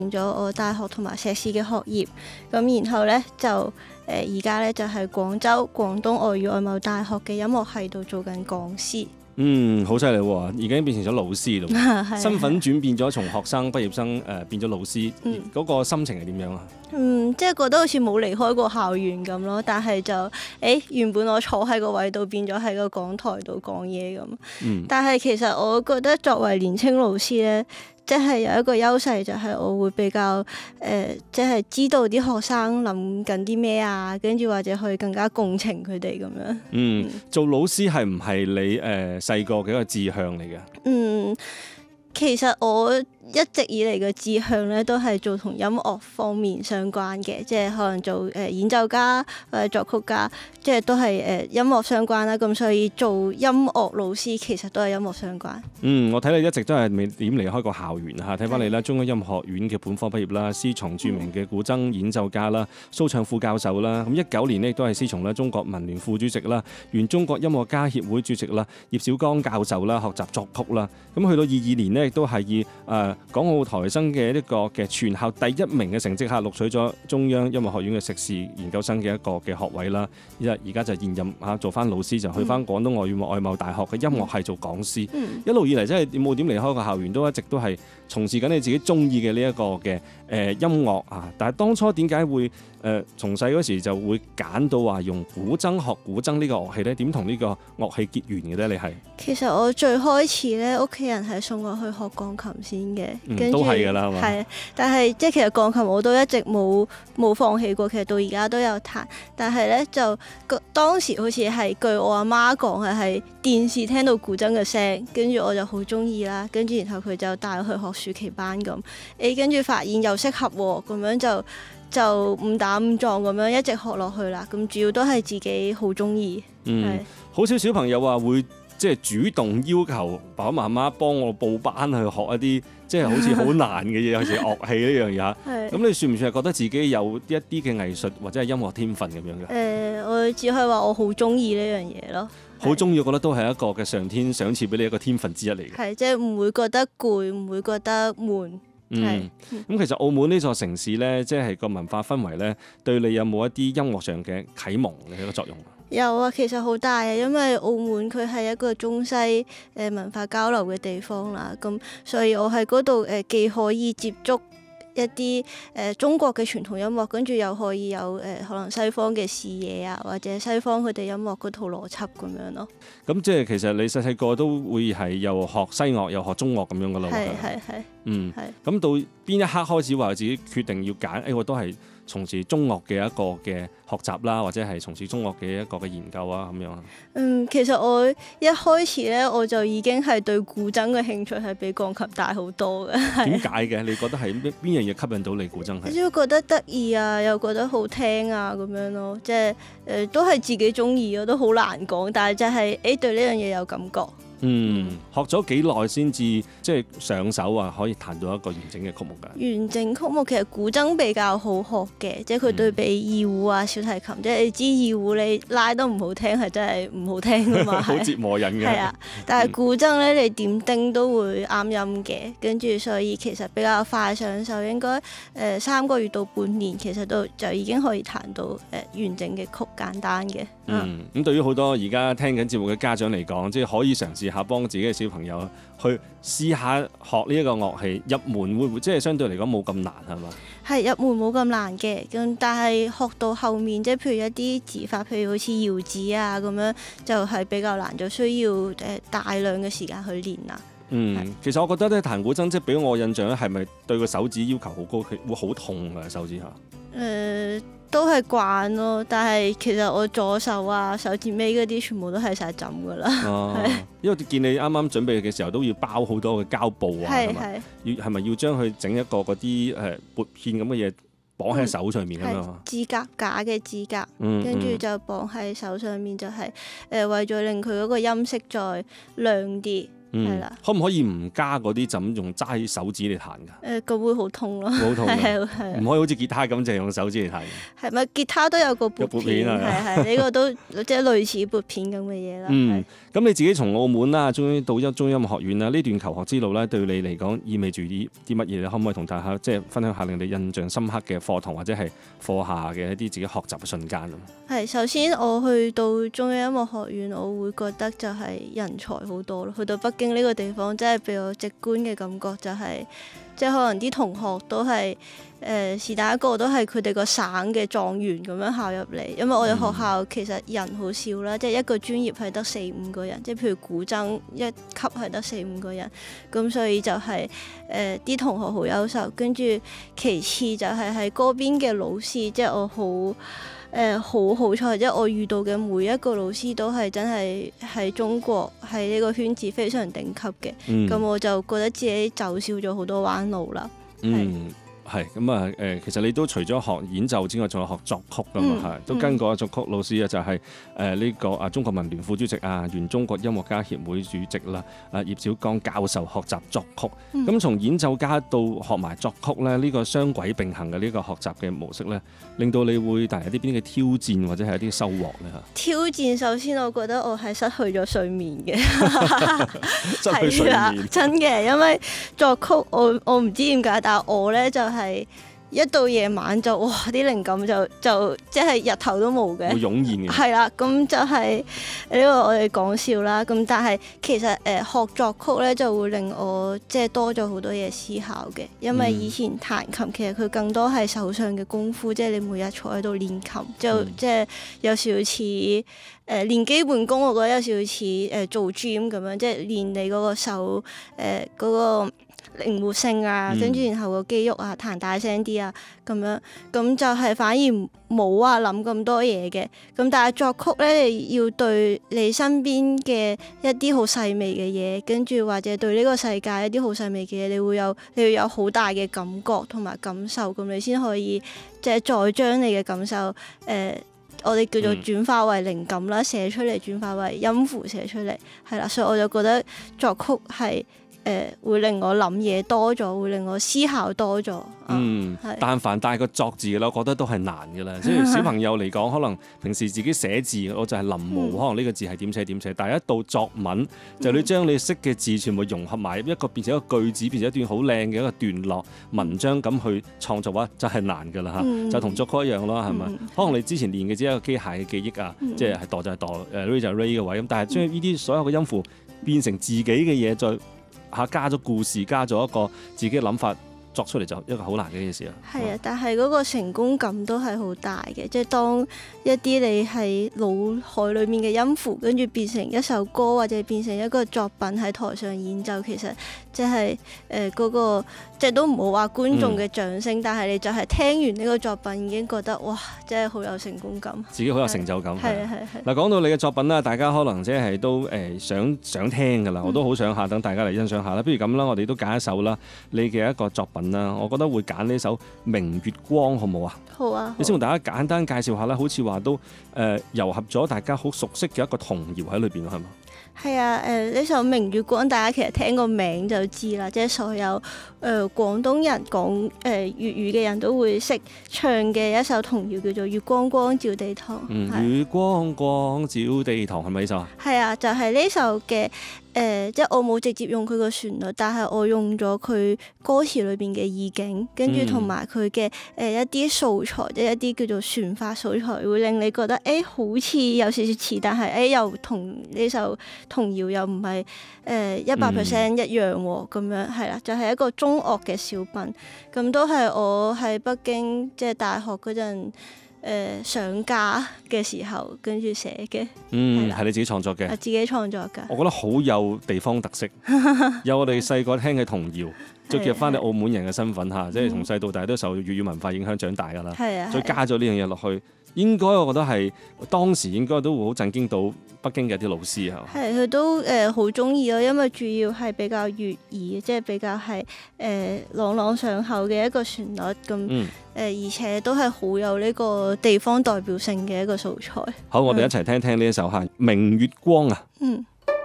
咗我大學同埋碩士嘅學業，咁然後咧就而家咧就係廣州廣東外語外貿大學嘅音樂系度做緊講師。 好犀利喎！已經變成咗老師咯，身份轉變咗，從學生畢業生變咗老師，嗰個心情係點樣啊？ 即係覺得好似冇離開過校園咁咯，但係就原本我坐喺個位度變咗喺個講台度講嘢咁。但係其實我覺得作為年青老師咧，即係有一個優勢就係我會比較即係知道啲學生諗緊啲咩啊，跟住或者去更加共情佢哋咁樣。 做老師係唔係你細個嘅一個志向嚟嘅？ 其實我一直以嚟嘅志向咧，都係做同音樂方面相關嘅，即係可能做演奏家或者作曲家，即係都係音樂相關啦。咁所以做音樂老師其實都係音樂相關。 我睇你一直都係未點離開過校園嚇，睇翻你啦，中央音樂學院嘅本科畢業啦，師從著名嘅古箏演奏家啦，蘇唱副教授啦。咁19年呢，亦都係師從咧中國文聯副主席啦，原中國音樂家協會主席啦，葉小剛教授啦，學習作曲啦。咁去到22年呢，亦都係以港澳台生嘅一個嘅全校第1名嘅成績下錄取咗中央音樂學院嘅碩士研究生嘅一個嘅學位啦。而家就現任做翻老師，就去翻廣東外貿大學嘅音樂系做講師。一路以嚟真係冇點離開過校園，都一直都係從事緊你自己中意嘅呢一個嘅音樂啊。但係當初點解會從細嗰時就會揀到話用古箏學古箏呢個樂器咧？點同呢個樂器結緣嘅咧？你係其實我最開始咧，屋企人係送我去學鋼琴先嘅，跟住都係㗎啦，係嘛？ 係，但係即係其實鋼琴我都一直冇放棄過，其實到而家都有彈。但係咧就當時好似係據我阿媽講係喺電視聽到古箏嘅聲，跟住我就好中意啦。跟住然後佢就帶我去學暑期班咁，跟住發現又適合喎，咁樣就誤打誤撞咁樣一直學落去啦。咁主要都係自己好中意。 好少小朋友話會即係主動要求爸爸媽媽幫我報班去學一啲即係好似好難嘅嘢，好似樂器呢樣嘢。咁你算唔算係覺得自己有一啲嘅藝術或者係音樂天分咁樣嘅？ 我只可以話我好中意呢樣嘢咯。 好中意，我覺得都係一個嘅上天賞賜俾你一個天分之一嚟嘅。 係，即係唔會覺得攰，唔會覺得悶。 咁其實澳門呢座城市呢，即係個文化氛圍呢，對你有冇一啲音樂上嘅啟蒙嘅一個作用？ 有啊，其實好大啊，因為澳門佢係一個中西文化交流嘅地方啦，咁所以我喺嗰度既可以接觸一啲中國嘅傳統音樂，跟住又可以有可能西方嘅視野啊，或者西方佢哋音樂嗰套邏輯咁樣咯。咁即係其實你細細個都會係又學西樂又學中樂咁樣噶啦。 係。 咁到邊一刻開始話自己決定要揀？我都係從事中樂嘅一個嘅學習啦，或者係從事中樂嘅一個嘅研究啊咁樣。 其實我一開始咧，我就已經係對古箏嘅興趣係比鋼琴大好多嘅。 點解嘅？你覺得係邊樣嘢吸引到你古箏？ 只要覺得得意啊，又覺得好聽啊咁樣咯，即係都係自己中意，我都好難講，但係就係對呢樣嘢有感覺。 學咗幾耐先至即係上手啊，可以彈到一個完整嘅曲目㗎？ 完整曲目其實古箏比較好學嘅，即係佢對比二胡啊、小提琴，即係你知二胡你拉得唔好聽係真係唔好聽㗎嘛， 好折磨人嘅。 係啊，但係古箏咧你點叮都會啱音嘅，跟住所以其實比較快上手，應該3個月到半年，其實就已經可以彈到完整嘅曲，簡單嘅。 咁對於好多而家聽緊節目嘅家長嚟講，即係可以嘗試下幫自己嘅小朋友去試下學呢一個樂器，入門會唔會即係相對嚟講冇咁難係嘛？ 係入門冇咁難嘅，咁但係學到後面即係譬如一啲指法，譬如好似搖指啊咁樣，就係比較難，就需要大量嘅時間去練啦。 其實我覺得咧彈古箏即係俾我印象咧，係咪對個手指要求好高，會好痛㗎手指下？ 都係慣咯，但係其實我左手啊、手指尾嗰啲全部都係晒枕㗎啦。 因為見你啱啱準備嘅時候都要包好多嘅膠布啊，係咪要將佢整一個嗰啲撥片咁嘅嘢綁喺手上面咁樣？ 指甲假嘅指甲，跟住就綁喺手上面，就係為咗令佢嗰個音色再亮啲。 係啦。 可唔可以唔加嗰啲，就咁用揸手指嚟彈㗎？ 咁會好痛咯。 好痛㗎， 係唔可以好似吉他咁，就係用手指嚟彈嘅。 係咪吉他都有個撥有撥片片？ 係係呢個都即係類似撥片咁嘅嘢啦。 咁你自己從澳門啦，終於到中音樂學院啦，呢段求學之路咧，對你嚟講意味住啲乜嘢？你可唔可以同大家即係分享下令你印象深刻嘅課堂或者係課下嘅一啲自己學習嘅瞬間啊？ 係，首先我去到中央音樂學院，我會覺得就係人才好多咯。去到北京呢個地方，真係俾我直觀嘅感覺就係，即係可能啲同學都係是但一個都係佢哋個省嘅狀元咁樣考入嚟。因為我哋學校其實人好少啦，即係一個專業係得4-5個人，即係譬如古箏一級係得4-5個人，咁所以就係啲同學好優秀。跟住其次就係喺嗰邊嘅老師，即係我好好彩，即係我遇到嘅每一個老師都係真係喺中國喺呢個圈子非常頂級嘅，咁我就覺得自己走少咗好多彎路啦。 係咁啊！其實你都除咗學演奏之外，仲有學作曲噶嘛，都跟過作曲老師啊，就係呢個中國文聯副主席啊，原中國音樂家協會主席啦，葉小剛教授學習作曲。咁從演奏家到學埋作曲咧，呢個雙軌並行嘅呢個學習嘅模式咧，令到你會帶嚟啲邊啲嘅挑戰或者係一啲收穫咧嚇？挑戰首先我覺得我係失去咗睡眠嘅， 失去睡眠真嘅，因為作曲我唔知點解，但係我咧就係一到夜晚就哇啲靈感就即係日頭都冇嘅， 會湧現嘅。 係啦，咁就係呢個我哋講笑啦。咁但係其實學作曲咧就會令我即係多咗好多嘢思考嘅，因為以前彈琴其實佢更多係手上嘅功夫，即係你每日坐喺度練琴，即係有少少似練基本功，我覺得有少少似做 gym 咁樣，即係練你嗰個手嗰個靈活性啊，跟住然後個肌肉啊，彈大聲啲啊，咁樣咁就係反而冇話諗咁多嘢嘅。咁但係作曲咧，你要對你身邊嘅一啲好細微嘅嘢，跟住或者對呢個世界一啲好細微嘅嘢，你要有好大嘅感覺同埋感受，咁你先可以即係再將你嘅感受我哋叫做轉化為靈感啦，寫出嚟，轉化為音符寫出嚟，係啦，所以我就覺得作曲係會令我諗嘢多咗，會令我思考多咗。 但凡帶個作字嘅啦，我覺得都係難嘅啦。即係小朋友嚟講，可能平時自己寫字，我就係臨摹，可能呢個字係點寫點寫。但係一到作文，就你將你識嘅字全部融合埋一個，變成一個句子，變成一段好靚嘅一個段落文章咁去創作嘅話，就係難㗎啦嚇。就同作曲一樣咯，係咪？可能你之前練嘅只係一個機械嘅記憶啊，即係度就係度，ray 就係 ray 嘅位咁。但係將呢啲所有嘅音符變成自己嘅嘢，再加咗故事，加咗一個自己嘅諗法。作出嚟就一個好難嘅一件事啦。 係啊，但係嗰個成功感都係好大嘅，即係當一啲你係腦海裡面嘅音符，跟住變成一首歌或者變成一個作品喺台上演奏，其實即係嗰個即係都唔好話觀眾嘅掌聲，但係你就係聽完呢個作品已經覺得哇，真係好有成功感， 自己好有成就感。 係。 嗱，講到你嘅作品啦，大家可能即係都想聽㗎啦，我都好想等大家嚟欣賞下啦。不如咁啦，我哋都揀一首啦，你嘅一個作品。我覺得會揀呢首《明月光》好唔好啊？好啊！你先同大家簡單介紹下啦，好似話都糅合咗大家好熟悉嘅一個童謠喺裏邊，係嘛？係啊， 呢首《明月光》大家其實聽個名就知啦，即係所有廣東人講粵語嘅人都會識唱嘅一首童謠，叫做《月光光照地堂》。 月光光照地堂係咪呢首啊？係啊，就係呢首嘅。即係我冇直接用佢個旋律，但係我用咗佢歌詞裏邊嘅意境，跟住同埋佢嘅一啲素材，即係一啲叫做旋法素材，會令你覺得好似有少少似，但係又同呢首童謠又唔係100% 一樣喎，咁樣係啦，就係一個中樂嘅小品，咁都係我喺北京即係大學嗰陣。上架嘅時候跟住寫嘅， 係你自己創作嘅， 自己創作㗎。 我覺得好有地方特色，有我哋細個聽嘅童謠，再結合翻你澳門人嘅身份嚇，即係從細到大都受粵語文化影響長大㗎啦。再加咗呢樣嘢落去，應該我覺得係當時應該都會好震驚到北京嘅一啲老師啊。係，佢都好中意咯，因為主要係比較粵語，即係比較係朗朗上口嘅一個旋律咁。而且都係好有呢個地方代表性嘅一個素材。好， 我哋一齊聽聽呢一首《明月光》啊。